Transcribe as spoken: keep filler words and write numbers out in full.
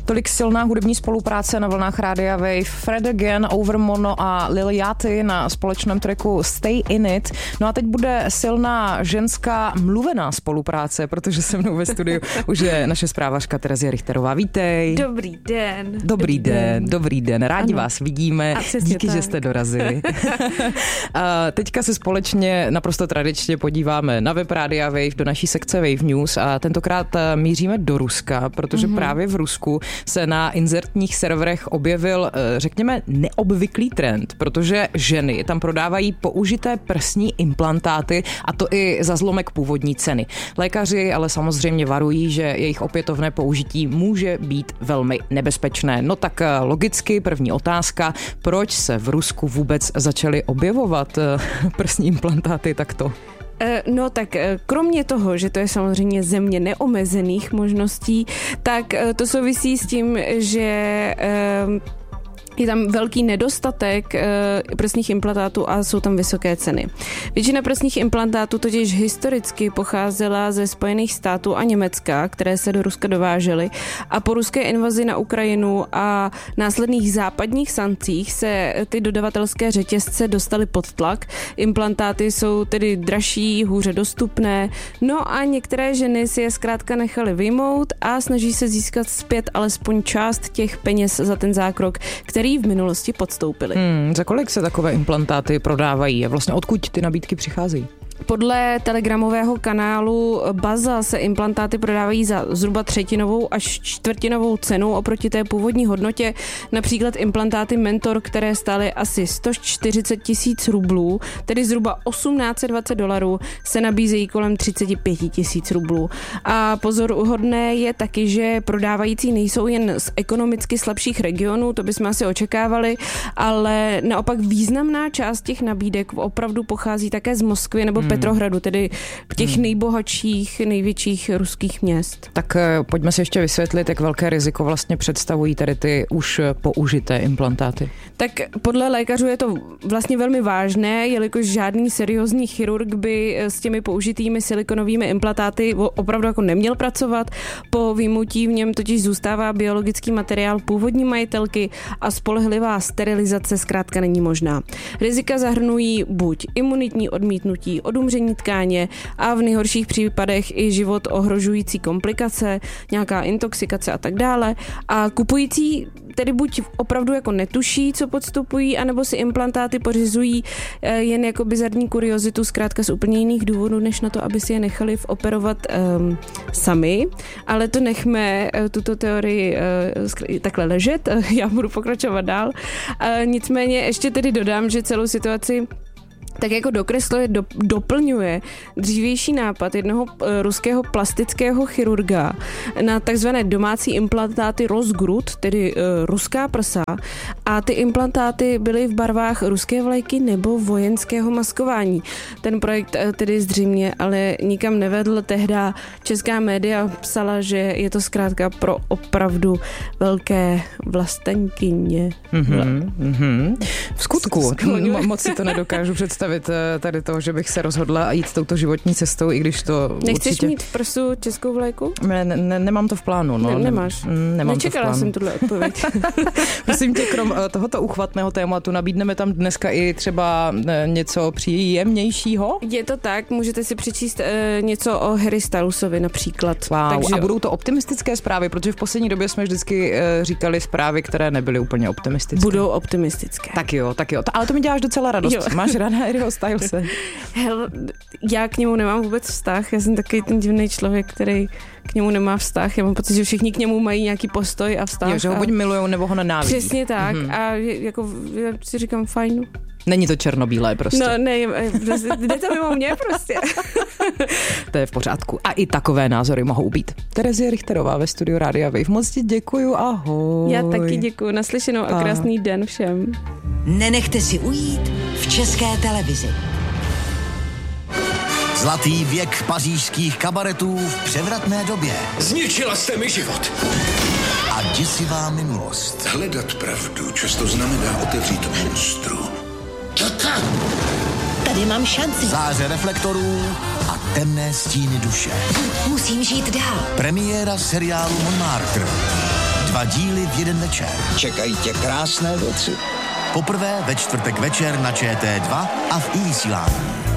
Tolik silná hudební spolupráce na vlnách Rádia Wave. Fred Again, Overmono a Lil Yachty na společném tracku Stay in It. No a teď bude silná ženská mluvená spolupráce, protože se mnou ve studiu už je naše zprávařka Terezie Richterová. Vítej. Dobrý den. Dobrý, dobrý den, den, dobrý den. Rádi ano. vás vidíme. Díky, tak. že jste dorazili. A teďka se společně naprosto tradičně podíváme na web Rádia Wave, do naší sekce Wave News a tentokrát míříme do Ruska, protože mm-hmm. právě v Rusku se na inzertních serverech objevil, řekněme, neobvyklý trend, protože ženy tam prodávají použité prsní implantáty a to i za zlomek původní ceny. Lékaři ale samozřejmě varují, že jejich opětovné použití může být velmi nebezpečné. No tak logicky první otázka, proč se v Rusku vůbec začaly objevovat prsní implantáty takto? No tak kromě toho, že to je samozřejmě země neomezených možností, tak to souvisí s tím, že je tam velký nedostatek e, prsních implantátů a jsou tam vysoké ceny. Většina prsních implantátů totiž historicky pocházela ze Spojených států a Německa, které se do Ruska dovážely, a po ruské invazi na Ukrajinu a následných západních sankcích se ty dodavatelské řetězce dostaly pod tlak. Implantáty jsou tedy dražší, hůře dostupné, no a některé ženy si je zkrátka nechaly vyjmout a snaží se získat zpět alespoň část těch peněz za ten zákrok, který v minulosti podstoupili. Hmm, za kolik se takové implantáty prodávají a vlastně odkud ty nabídky přicházejí? Podle telegramového kanálu Baza se implantáty prodávají za zhruba třetinovou až čtvrtinovou cenu oproti té původní hodnotě. Například implantáty Mentor, které stály asi sto čtyřicet tisíc rublů, tedy zhruba osmnáct set dvacet dolarů, se nabízejí kolem třicet pět tisíc rublů. A pozoruhodné je taky, že prodávající nejsou jen z ekonomicky slabších regionů, to bychom asi očekávali, ale naopak významná část těch nabídek opravdu pochází také z Moskvy nebo hmm. Petrohradu, tedy těch nejbohatších, největších ruských měst. Tak pojďme si ještě vysvětlit, jak velké riziko vlastně představují tady ty už použité implantáty. Tak podle lékařů je to vlastně velmi vážné, jelikož žádný seriózní chirurg by s těmi použitými silikonovými implantáty opravdu jako neměl pracovat. Po vyjmutí v něm totiž zůstává biologický materiál původní majitelky a spolehlivá sterilizace zkrátka není možná. Rizika zahrnují buď imunitní odmítnutí, odumření tkáně a v nejhorších případech i život ohrožující komplikace, nějaká intoxikace a tak dále. A kupující tedy buď opravdu jako netuší, co podstupují, anebo si implantáty pořizují jen jako bizarní kuriozitu, zkrátka z úplně jiných důvodů, než na to, aby si je nechali operovat um, sami. Ale to nechme tuto teorii uh, takhle ležet, já budu pokračovat dál. Uh, nicméně ještě tedy dodám, že celou situaci tak jako dokresluje, do, doplňuje dřívější nápad jednoho e, ruského plastického chirurga na takzvané domácí implantáty Rosgrud, tedy e, ruská prsa, a ty implantáty byly v barvách ruské vlajky nebo vojenského maskování. Ten projekt e, tedy zřejmě ale nikam nevedl. Tehda česká média psala, že je to zkrátka pro opravdu velké vlastenkyně. Mm-hmm, mm-hmm. V skutku, m- moc si to nedokážu představit tady toho, že bych se rozhodla jít touto životní cestou, i když to Nechceš určitě... mít v prsu českou vlajku? Ne, ne, nemám to v plánu. No. Ne, nemáš? Ne, nemám Nečekala to v plánu. jsem tuhle odpověď. Prosím tě, krom tohoto uchvatného tématu nabídneme tam dneska i třeba něco příjemnějšího? Je to tak, můžete si přečíst e, něco o Harry Stylesovi například. Wow, Takže... a budou to optimistické zprávy, protože v poslední době jsme vždycky e, říkali zprávy, které nebyly úplně optimistické. Budou optimistické. Tak jo, tak jo. Ale to mi děláš docela radost. Jo. Máš ráda Harryho Stylese? Hel, já k němu nemám vůbec vztah, já jsem takový ten divný člověk, který k němu nemá vztah. Já mám pocit, že všichni k němu mají nějaký postoj a vztah. Jo, že ho buď milujou, nebo ho nenávidí. Přesně tak. Mm-hmm. A jako já si říkám fajn. Není to černobílé prostě. No ne, jde to mimo mě prostě. To je v pořádku. A i takové názory mohou být. Terezie Richterová ve studiu Rádia Wave. Moc ti děkuju, ahoj. Já taky děkuju, naslyšenou a krásný den všem. Nenechte si ujít v České televizi. Zlatý věk pařížských kabaretů v převratné době. Zničila jste mi život. A děsivá minulost. Hledat pravdu často znamená otevřít monstru. Co to? Tady mám šanci. Záře reflektorů a temné stíny duše. Musím žít dál. Premiéra seriálu Montmartre. Dva díly v jeden večer. Čekají tě krásné věci. Poprvé ve čtvrtek večer na Č T dva a v iVysílání.